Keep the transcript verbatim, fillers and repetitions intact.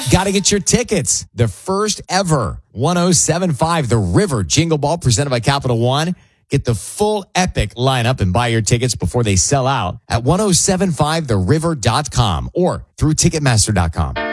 Got to get your tickets. The first ever ten seventy-five The River Jingle Ball presented by Capital One. Get the full epic lineup and buy your tickets before they sell out at ten seventy-five the river dot com or through ticketmaster dot com.